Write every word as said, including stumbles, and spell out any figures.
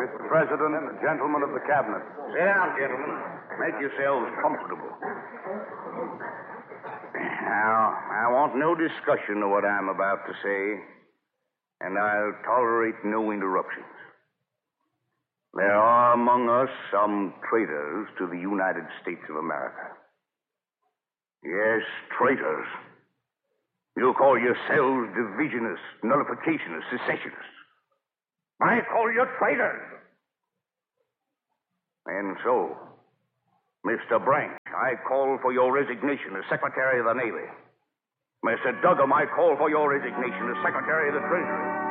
Mister President, gentlemen of the Cabinet. Sit down, gentlemen. Make yourselves comfortable. Now, I want no discussion of what I'm about to say, and I'll tolerate no interruptions. There are among us some traitors to the United States of America. Yes, traitors. You call yourselves divisionists, nullificationists, secessionists. I call you traitors. And so, Mister Branch, I call for your resignation as Secretary of the Navy. Mister Duggan, I call for your resignation as Secretary of the Treasury.